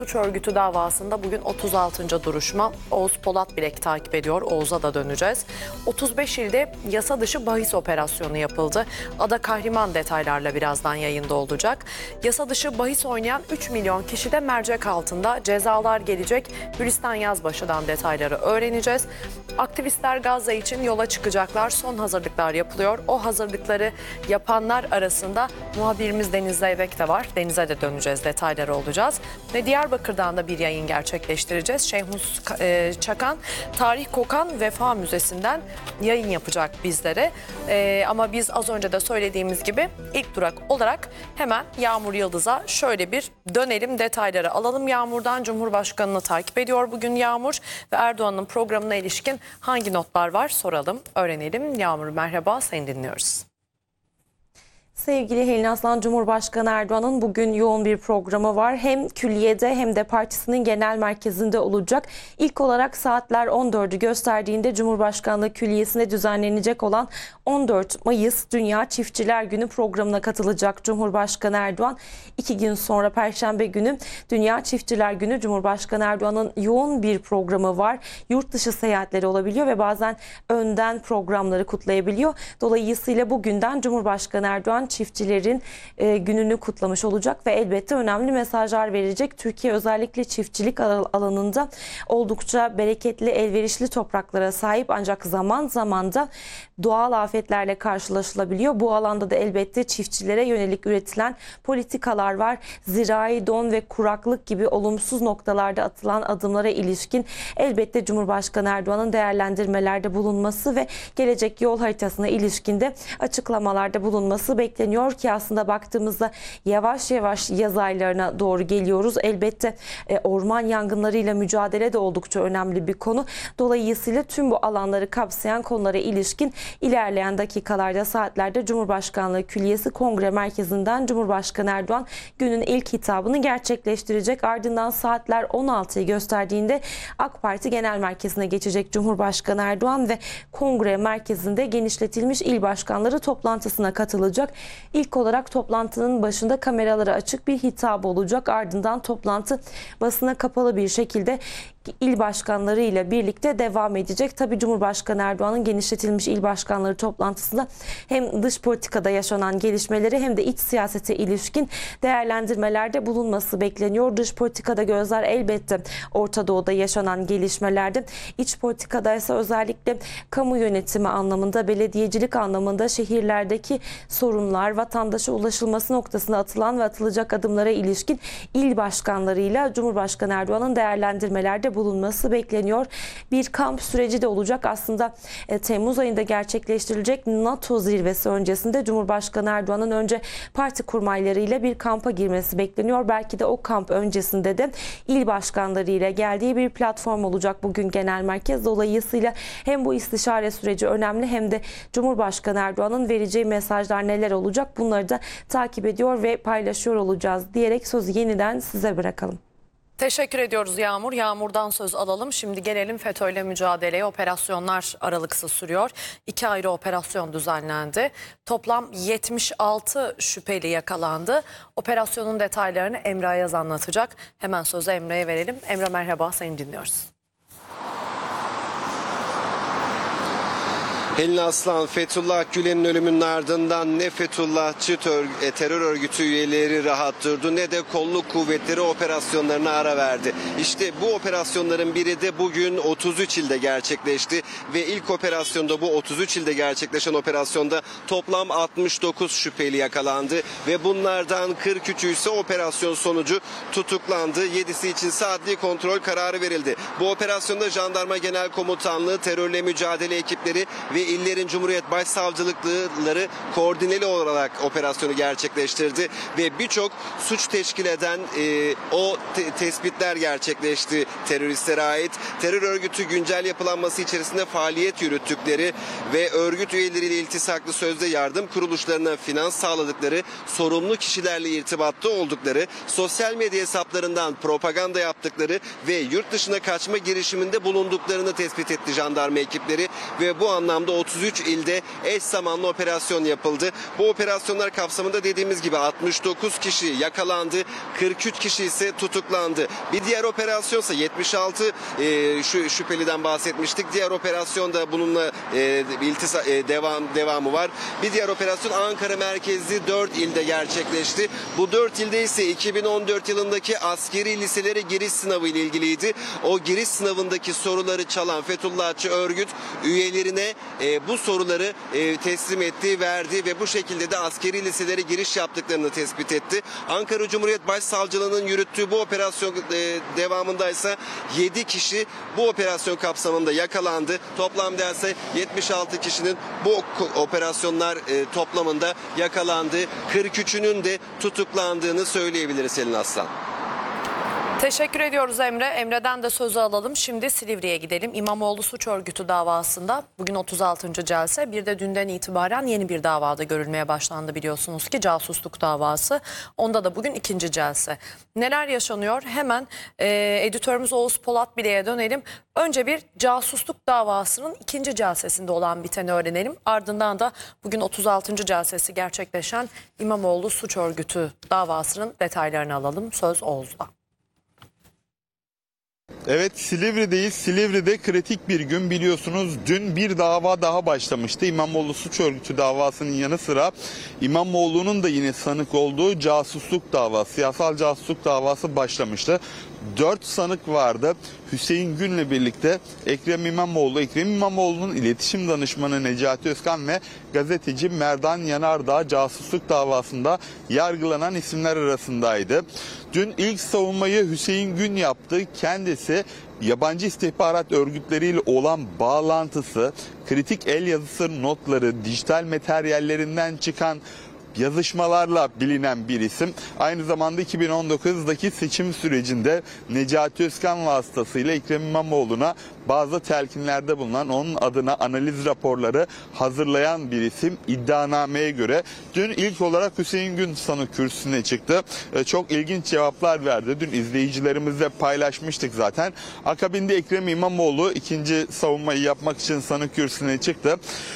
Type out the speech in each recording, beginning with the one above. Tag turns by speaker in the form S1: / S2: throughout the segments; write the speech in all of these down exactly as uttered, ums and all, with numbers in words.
S1: Suç örgütü davasında bugün otuz altıncı duruşma. Oğuz Polatbilek takip ediyor. Oğuz'a da döneceğiz. otuz beş ilde yasa dışı bahis operasyonu yapıldı. Ada Kahraman detaylarla birazdan yayında olacak. Yasa dışı bahis oynayan üç milyon kişi de mercek altında. Cezalar gelecek. Gülistan Yazbaşı'dan detayları öğreneceğiz. Aktivistler Gazze için yola çıkacaklar. Son hazırlıklar yapılıyor. O hazırlıkları yapanlar arasında muhabirimiz Deniz Zeybek de var. Deniz'e de döneceğiz. Detayları olacağız. Ve Diyarbakır'dan da bir yayın gerçekleştireceğiz. Şeyhmus Çakan Tarih Kokan Vefa Müzesi'nden yayın yapacak bizlere. Ee, ama biz az önce de söylediğimiz gibi ilk durak olarak hemen Yağmur Yıldız'a şöyle bir dönelim, detayları alalım. Yağmur'dan Cumhurbaşkanı'nı takip ediyor bugün Yağmur ve Erdoğan'ın programına ilişkin hangi notlar var soralım, öğrenelim. Yağmur merhaba, seni dinliyoruz.
S2: Sevgili Helin Aslan, Cumhurbaşkanı Erdoğan'ın bugün yoğun bir programı var. Hem külliyede hem de partisinin genel merkezinde olacak. İlk olarak saatler on dördü gösterdiğinde Cumhurbaşkanlığı Külliyesi'nde düzenlenecek olan on dört Mayıs Dünya Çiftçiler Günü programına katılacak Cumhurbaşkanı Erdoğan. İki gün sonra Perşembe günü Dünya Çiftçiler Günü. Cumhurbaşkanı Erdoğan'ın yoğun bir programı var. Yurt dışı seyahatleri olabiliyor ve bazen önden programları kutlayabiliyor. Dolayısıyla bugünden Cumhurbaşkanı Erdoğan çiftçilerin e, gününü kutlamış olacak ve elbette önemli mesajlar verecek. Türkiye özellikle çiftçilik alanında oldukça bereketli, elverişli topraklara sahip, ancak zaman zaman da doğal afetlerle karşılaşılabiliyor. Bu alanda da elbette çiftçilere yönelik üretilen politikalar var. Zirai don ve kuraklık gibi olumsuz noktalarda atılan adımlara ilişkin elbette Cumhurbaşkanı Erdoğan'ın değerlendirmelerde bulunması ve gelecek yol haritasına ilişkinde açıklamalarda bulunması bekleniyor ki aslında baktığımızda yavaş yavaş yaz aylarına doğru geliyoruz. Elbette e, orman yangınlarıyla mücadele de oldukça önemli bir konu. Dolayısıyla tüm bu alanları kapsayan konulara ilişkin ilerleyen dakikalarda, saatlerde Cumhurbaşkanlığı Külliyesi Kongre Merkezi'nden Cumhurbaşkanı Erdoğan günün ilk hitabını gerçekleştirecek. Ardından saatler on altıyı gösterdiğinde AK Parti Genel Merkezi'ne geçecek Cumhurbaşkanı Erdoğan ve Kongre Merkezi'nde genişletilmiş il başkanları toplantısına katılacak. İlk olarak toplantının başında kameralara açık bir hitap olacak. Ardından toplantı basına kapalı bir şekilde il başkanları ile birlikte devam edecek. Tabii Cumhurbaşkanı Erdoğan'ın genişletilmiş il başkanları toplantısında hem dış politikada yaşanan gelişmeleri hem de iç siyasete ilişkin değerlendirmelerde bulunması bekleniyor. Dış politikada gözler elbette Orta Doğu'da yaşanan gelişmelerde. İç politikada ise özellikle kamu yönetimi anlamında, belediyecilik anlamında şehirlerdeki sorunlar, vatandaşa ulaşılması noktasında atılan ve atılacak adımlara ilişkin il başkanlarıyla Cumhurbaşkanı Erdoğan'ın değerlendirmelerde bulunması bekleniyor. Bir kamp süreci de olacak. Aslında e, Temmuz ayında gerçekleştirilecek NATO zirvesi öncesinde Cumhurbaşkanı Erdoğan'ın önce parti kurmaylarıyla bir kampa girmesi bekleniyor. Belki de o kamp öncesinde de il başkanlarıyla geldiği bir platform olacak bugün genel merkez. Dolayısıyla hem bu istişare süreci önemli hem de Cumhurbaşkanı Erdoğan'ın vereceği mesajlar neler olacak, bunları da takip ediyor ve paylaşıyor olacağız diyerek sözü yeniden size bırakalım.
S1: Teşekkür ediyoruz Yağmur. Yağmur'dan söz alalım. Şimdi gelelim FETÖ'yle mücadeleye. Operasyonlar aralıksız sürüyor. İki ayrı operasyon düzenlendi. Toplam yetmiş altı şüpheli yakalandı. Operasyonun detaylarını Emre Ayaz anlatacak. Hemen sözü Emre'ye verelim. Emre merhaba, seni dinliyoruz.
S3: Helin Aslan, Fethullah Gülen'in ölümünün ardından ne Fethullahçı terör örgütü üyeleri rahat durdu ne de kolluk kuvvetleri operasyonlarına ara verdi. İşte bu operasyonların biri de bugün otuz üç ilde gerçekleşti ve ilk operasyonda, bu otuz üç ilde gerçekleşen operasyonda toplam altmış dokuz şüpheli yakalandı ve bunlardan kırk üçü ise operasyon sonucu tutuklandı. yedisi için adli kontrol kararı verildi. Bu operasyonda Jandarma Genel Komutanlığı, terörle mücadele ekipleri ve illerin Cumhuriyet Başsavcılıkları koordineli olarak operasyonu gerçekleştirdi ve birçok suç teşkil eden e, o te tespitler gerçekleşti teröristlere ait. Terör örgütü güncel yapılanması içerisinde faaliyet yürüttükleri ve örgüt üyeleriyle iltisaklı sözde yardım kuruluşlarına finans sağladıkları, sorumlu kişilerle irtibatta oldukları, sosyal medya hesaplarından propaganda yaptıkları ve yurt dışına kaçma girişiminde bulunduklarını tespit etti jandarma ekipleri ve bu anlamda anda otuz üç ilde eş zamanlı operasyon yapıldı. Bu operasyonlar kapsamında dediğimiz gibi altmış dokuz kişi yakalandı, kırk üç kişi ise tutuklandı. Bir diğer operasyonsa yetmiş altı e, şu şüpheliden bahsetmiştik. Diğer operasyonda bununla e, iltisa, e, devam devamı var. Bir diğer operasyon Ankara merkezli dört ilde gerçekleşti. Bu dört ilde ise iki bin on dört yılındaki askeri liselere giriş sınavı ile ilgiliydi. O giriş sınavındaki soruları çalan Fethullahçı örgüt üyelerine e, bu soruları e, teslim etti, verdi ve bu şekilde de askeri liselere giriş yaptıklarını tespit etti. Ankara Cumhuriyet Başsavcılığı'nın yürüttüğü bu operasyon e, devamındaysa yedi kişi bu operasyon kapsamında yakalandı. Toplamda ise yetmiş altı kişinin bu operasyonlar e, toplamında yakalandı. kırk üçünün de tutuklandığını söyleyebiliriz Selin Aslan.
S1: Teşekkür ediyoruz Emre. Emre'den de sözü alalım. Şimdi Silivri'ye gidelim. İmamoğlu suç örgütü davasında bugün otuz altıncı celse, bir de dünden itibaren yeni bir davada görülmeye başlandı biliyorsunuz ki, casusluk davası. Onda da bugün ikinci celse. Neler yaşanıyor? Hemen e, editörümüz Oğuz Polatbile'ye dönelim. Önce bir casusluk davasının ikinci celsesinde olan biteni öğrenelim. Ardından da bugün otuz altıncı celsesi gerçekleşen İmamoğlu suç örgütü davasının detaylarını alalım. Söz Oğuz'da.
S4: Evet, Silivri'deyiz. Silivri'de kritik bir gün, biliyorsunuz. Dün bir dava daha başlamıştı. İmamoğlu suç örgütü davasının yanı sıra İmamoğlu'nun da yine sanık olduğu casusluk davası, siyasal casusluk davası başlamıştı. Dört sanık vardı. Hüseyin Gün'le birlikte Ekrem İmamoğlu, Ekrem İmamoğlu'nun iletişim danışmanı Necati Özkan ve gazeteci Merdan Yanardağ casusluk davasında yargılanan isimler arasındaydı. Dün ilk savunmayı Hüseyin Gün yaptı. Kendisi yabancı istihbarat örgütleriyle olan bağlantısı, kritik el yazısı notları, dijital materyallerinden çıkan yazışmalarla bilinen bir isim. Aynı zamanda iki bin on dokuzdaki seçim sürecinde Necati Özkan vasıtasıyla Ekrem İmamoğlu'na bazı telkinlerde bulunan, onun adına analiz raporları hazırlayan bir isim. İddianameye göre dün ilk olarak Hüseyin Gün sanık kürsüsüne çıktı. Çok ilginç cevaplar verdi. Dün izleyicilerimizle paylaşmıştık zaten. Akabinde Ekrem İmamoğlu ikinci savunmayı yapmak için sanık kürsüsüne çıktı.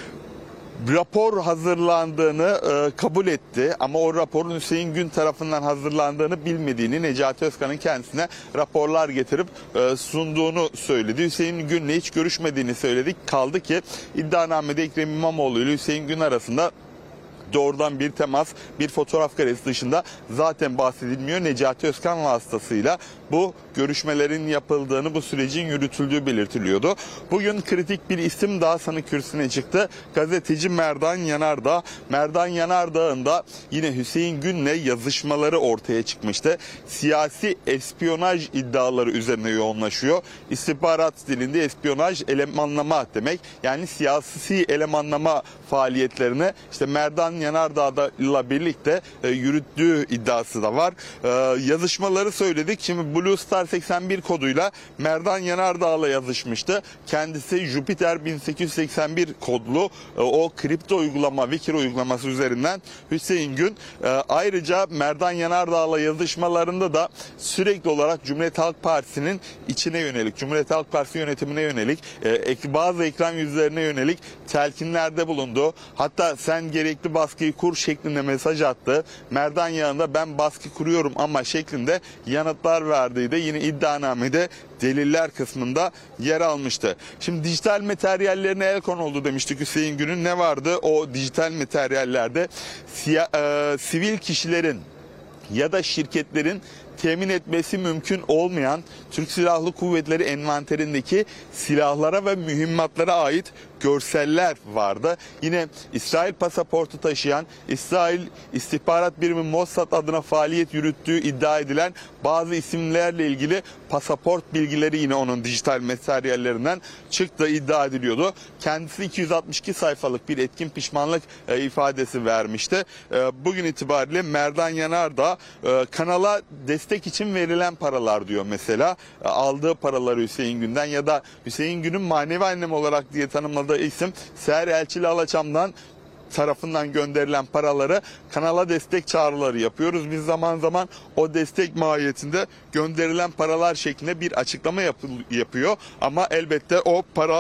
S4: Rapor hazırlandığını e, kabul etti ama o raporun Hüseyin Gün tarafından hazırlandığını bilmediğini, Necati Özkan'ın kendisine raporlar getirip e, sunduğunu söyledi. Hüseyin Gün'le hiç görüşmediğini söyledik. Kaldı ki iddianamede Ekrem İmamoğlu ile Hüseyin Gün arasında doğrudan bir temas, bir fotoğraf karesi dışında zaten bahsedilmiyor. Necati Özkan vasıtasıyla bu görüşmelerin yapıldığını, bu sürecin yürütüldüğü belirtiliyordu. Bugün kritik bir isim daha sanık kürsüsüne çıktı. Gazeteci Merdan Yanardağ. Merdan Yanardağ'ın da yine Hüseyin Gün'le yazışmaları ortaya çıkmıştı. Siyasi espiyonaj iddiaları üzerine yoğunlaşıyor. İstihbarat dilinde espiyonaj elemanlama demek. Yani siyasi elemanlama faaliyetlerini işte Merdan Yanardağ'la birlikte e, yürüttüğü iddiası da var. E, yazışmaları söyledik. Şimdi Blue Star seksen bir koduyla Merdan Yanardağ'la yazışmıştı. Kendisi Jupiter bin sekiz yüz seksen bir kodlu e, o kripto uygulama, Wikir uygulaması üzerinden Hüseyin Gün. E, ayrıca Merdan Yanardağ'la yazışmalarında da sürekli olarak Cumhuriyet Halk Partisi'nin içine yönelik, Cumhuriyet Halk Partisi yönetimine yönelik, e, bazı ekran yüzlerine yönelik telkinlerde bulundu. Hatta sen gerekli baskıyı kur şeklinde mesaj attı. Merdan yanında ben baskı kuruyorum ama şeklinde yanıtlar verdiği de yine iddianamede deliller kısmında yer almıştı. Şimdi dijital materyallerine el konuldu demiştik Hüseyin Gün'ün. Ne vardı o dijital materyallerde? Siya, e, sivil kişilerin ya da şirketlerin temin etmesi mümkün olmayan Türk Silahlı Kuvvetleri envanterindeki silahlara ve mühimmatlara ait görseller vardı. Yine İsrail pasaportu taşıyan, İsrail İstihbarat Birimi Mossad adına faaliyet yürüttüğü iddia edilen bazı isimlerle ilgili pasaport bilgileri yine onun dijital materyallerinden çıktı, iddia ediliyordu. Kendisi iki yüz altmış iki sayfalık bir etkin pişmanlık e, ifadesi vermişti. E, bugün itibariyle Merdan Yanardağ e, kanala destek için verilen paralar diyor mesela. E, aldığı paraları Hüseyin Gün'den ya da Hüseyin Gün'ün manevi annem olarak diye tanımladığı isim Seher Elçili Alaçam'dan tarafından gönderilen paraları kanala destek çağrıları yapıyoruz. Biz zaman zaman o destek mahiyetinde gönderilen paralar şeklinde bir açıklama yap- yapıyor. Ama elbette o para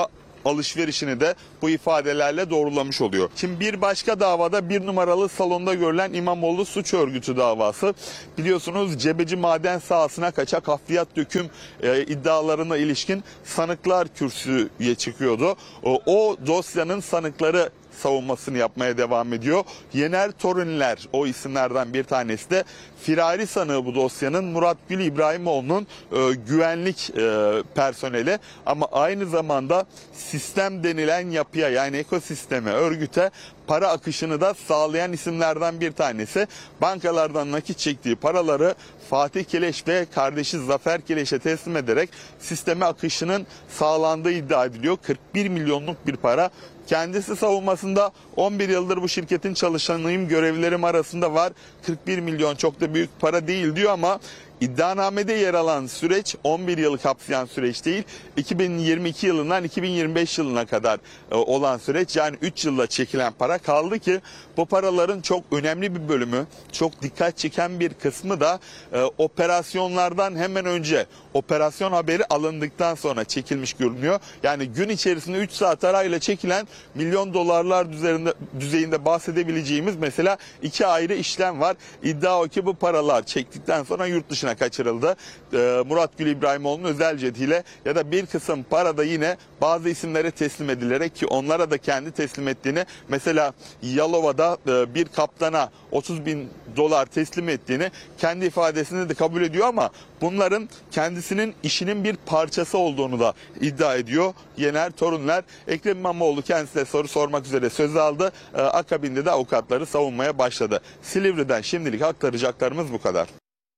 S4: alışverişini de bu ifadelerle doğrulamış oluyor. Şimdi bir başka davada bir numaralı salonda görülen İmamoğlu suç örgütü davası. Biliyorsunuz Cebeci maden sahasına kaçak hafriyat döküm e, iddialarına ilişkin sanıklar kürsüye çıkıyordu. O, o dosyanın sanıkları savunmasını yapmaya devam ediyor. Yener Torunler o isimlerden bir tanesi de firari sanığı bu dosyanın Murat Gül İbrahimoğlu'nun e, güvenlik e, personeli ama aynı zamanda sistem denilen yapıya yani ekosisteme, örgüte para akışını da sağlayan isimlerden bir tanesi. Bankalardan nakit çektiği paraları Fatih Keleş ve kardeşi Zafer Keleş'e teslim ederek sisteme akışının sağlandığı iddia ediliyor. kırk bir milyonluk bir para. Kendisi savunmasında on bir yıldır bu şirketin çalışanıyım, görevlilerim arasında var. kırk bir milyon çok da büyük para değil diyor ama iddianamede yer alan süreç on bir yılı kapsayan süreç değil. iki bin yirmi iki yılından iki bin yirmi beş yılına kadar olan süreç, yani üç yılda çekilen para. Kaldı ki bu paraların çok önemli bir bölümü, çok dikkat çeken bir kısmı da e, operasyonlardan hemen önce, operasyon haberi alındıktan sonra çekilmiş görünüyor. Yani gün içerisinde üç saat arayla çekilen milyon dolarlar düzeyinde, düzeyinde bahsedebileceğimiz mesela iki ayrı işlem var. İddia o ki bu paralar çektikten sonra yurt dışına kaçırıldı. Ee, Murat Gül İbrahimoğlu'nun özel jetiyle ya da bir kısım para da yine bazı isimlere teslim edilerek, ki onlara da kendi teslim ettiğini, mesela Yalova'da e, bir kaptana otuz bin dolar teslim ettiğini kendi ifadesinde de kabul ediyor ama bunların kendisinin işinin bir parçası olduğunu da iddia ediyor Yener Torunler. Ekrem İmamoğlu kendisine soru sormak üzere söz aldı. Ee, akabinde de avukatları savunmaya başladı. Silivri'den şimdilik aktaracaklarımız bu kadar.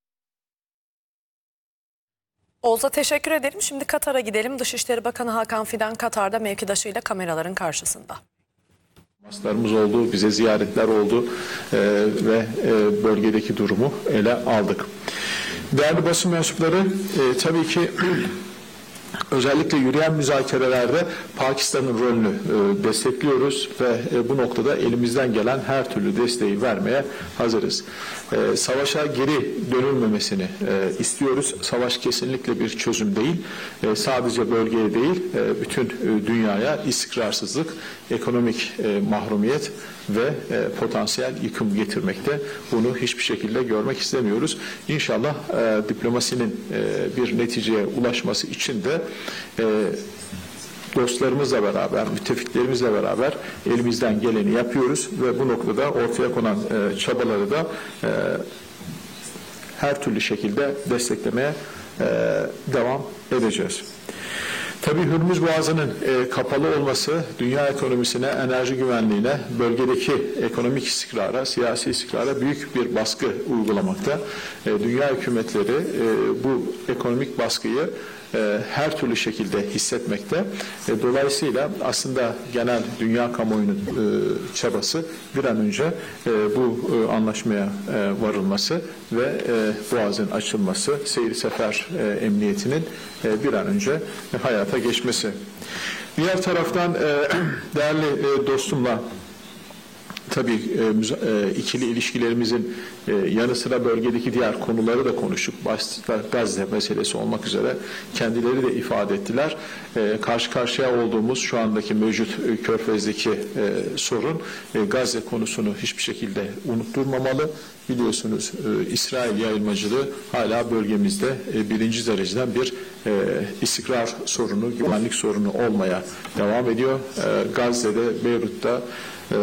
S1: Oğuz'a teşekkür ederim. Şimdi Katar'a gidelim. Dışişleri Bakanı Hakan Fidan Katar'da mevkidaşıyla kameraların karşısında.
S5: Temaslarımız oldu, bize ziyaretler oldu e, ve e, bölgedeki durumu ele aldık. Değerli basın mensupları, e, tabii ki özellikle yürüyen müzakerelerde Pakistan'ın rolünü e, destekliyoruz ve e, bu noktada elimizden gelen her türlü desteği vermeye hazırız. E, savaşa geri dönülmemesini e, istiyoruz. Savaş kesinlikle bir çözüm değil. E, sadece bölgeye değil, e, bütün e, dünyaya istikrarsızlık, ekonomik e, mahrumiyet ve e, potansiyel yıkım getirmekte. Bunu hiçbir şekilde görmek istemiyoruz. İnşallah e, diplomasinin e, bir neticeye ulaşması için de e, dostlarımızla beraber, müttefiklerimizle beraber elimizden geleni yapıyoruz ve bu noktada ortaya konan e, çabaları da e, her türlü şekilde desteklemeye e, devam edeceğiz. Tabii Hürmüz Boğazı'nın e, kapalı olması dünya ekonomisine, enerji güvenliğine, bölgedeki ekonomik istikrara, siyasi istikrara büyük bir baskı uygulamakta. E, dünya hükümetleri e, bu ekonomik baskıyı e, her türlü şekilde hissetmekte. E, dolayısıyla aslında genel dünya kamuoyunun e, çabası bir an önce e, bu e, anlaşmaya e, varılması ve e, Boğaz'ın açılması, seyir sefer e, emniyetinin e, bir an önce e, hayata geçmesi. Diğer taraftan e, değerli e, dostumla tabii e, ikili ilişkilerimizin e, yanı sıra bölgedeki diğer konuları da konuştuk. Başta Gazze meselesi olmak üzere kendileri de ifade ettiler. E, karşı karşıya olduğumuz şu andaki mevcut e, Körfez'deki e, sorun e, Gazze konusunu hiçbir şekilde unutturmamalı. Biliyorsunuz e, İsrail yayılmacılığı hala bölgemizde e, birinci dereceden bir e, istikrar sorunu, güvenlik sorunu olmaya devam ediyor. E, Gazze'de, Beyrut'ta, e,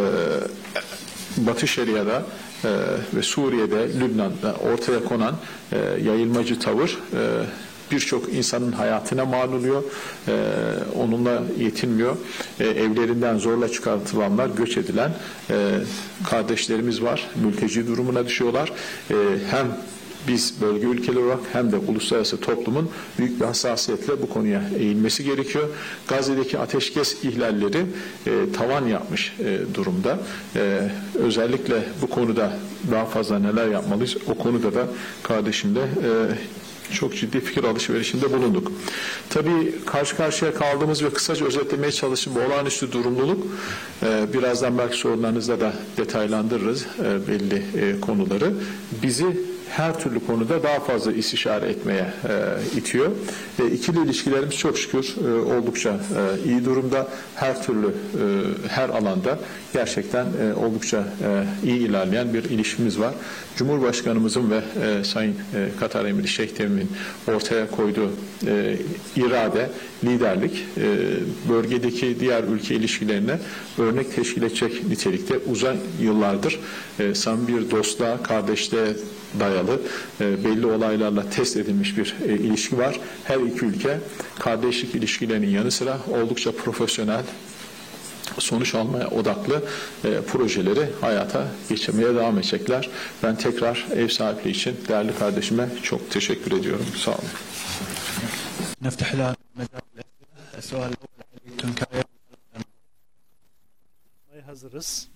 S5: Batı Şeria'da e, ve Suriye'de, Lübnan'da ortaya konan e, yayılmacı tavır e, birçok insanın hayatına mal oluyor. E, onunla yetinmiyor. E, evlerinden zorla çıkartılanlar, göç edilen e, kardeşlerimiz var. Mülteci durumuna düşüyorlar. E, hem biz bölge ülkeleri olarak hem de uluslararası toplumun büyük bir hassasiyetle bu konuya eğilmesi gerekiyor. Gazze'deki ateşkes ihlalleri e, tavan yapmış e, durumda. E, özellikle bu konuda daha fazla neler yapmalıyız? O konuda da kardeşimle e, çok ciddi fikir alışverişinde bulunduk. Tabii karşı karşıya kaldığımız ve kısaca özetlemeye çalıştığım bu olağanüstü durumluluk, e, birazdan belki sorularınızda da detaylandırırız e, belli e, konuları. Bizi her türlü konuda daha fazla istişare etmeye e, itiyor. E, ikili ilişkilerimiz çok şükür e, oldukça e, iyi durumda. Her türlü, e, her alanda gerçekten e, oldukça e, iyi ilerleyen bir ilişkimiz var. Cumhurbaşkanımızın ve e, Sayın e, Katar Emiri Şeyh Temim'in ortaya koyduğu e, irade, liderlik e, bölgedeki diğer ülke ilişkilerine örnek teşkil edecek nitelikte uzun yıllardır e, samimi bir dostluğa, kardeşliğe dayalı e, belli olaylarla test edilmiş bir e, ilişki var. Her iki ülke kardeşlik ilişkilerinin yanı sıra oldukça profesyonel, sonuç almaya odaklı e, projeleri hayata geçirmeye devam edecekler. Ben tekrar ev sahipliği için değerli kardeşime çok teşekkür ediyorum. Sağ olun.
S6: نفتح الآن مجال الأسئلة. السؤال الأول علي تنكايا. Hazırız.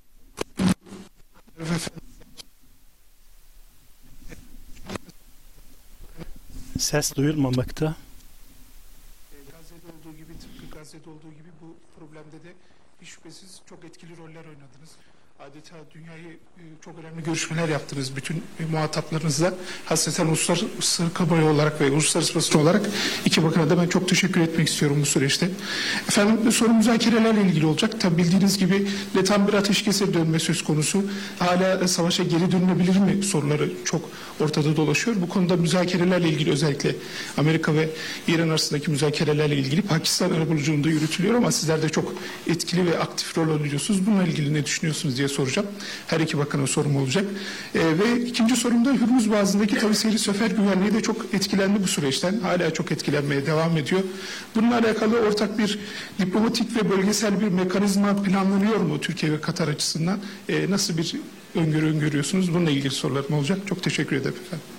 S6: Ses duyulmamakta.
S7: Gazze'de olduğu gibi, tıpkı Gazze'de olduğu gibi bu problemde de hiç şüphesiz çok etkili roller oynadınız. Adeta dünyayı e, çok önemli görüşmeler yaptınız bütün e, muhataplarınızla. Hasreten uluslararası kamuoyu olarak ve uluslararası basın olarak iki bakana da ben çok teşekkür etmek istiyorum bu süreçte. Efendim soru müzakerelerle ilgili olacak. Tabi bildiğiniz gibi de tam bir ateşkese dönme söz konusu. Hala e, savaşa geri dönülebilir mi soruları çok ortada dolaşıyor. Bu konuda müzakerelerle ilgili özellikle Amerika ve İran arasındaki müzakerelerle ilgili Pakistan arabuluculuğunda yürütülüyor ama sizler de çok etkili ve aktif rol oynuyorsunuz. Bununla ilgili ne düşünüyorsunuz diye soracağım. Her iki bakana sorum olacak. Ee, ve ikinci sorumda Hürmüz Boğazı'ndaki tabii seyir sefer güvenliği de çok etkilendi bu süreçten. Hala çok etkilenmeye devam ediyor. Bununla alakalı ortak bir diplomatik ve bölgesel bir mekanizma planlanıyor mu Türkiye ve Katar açısından? Ee, nasıl bir öngörü öngörüyorsunuz? Bununla ilgili sorularım olacak. Çok teşekkür ederim efendim.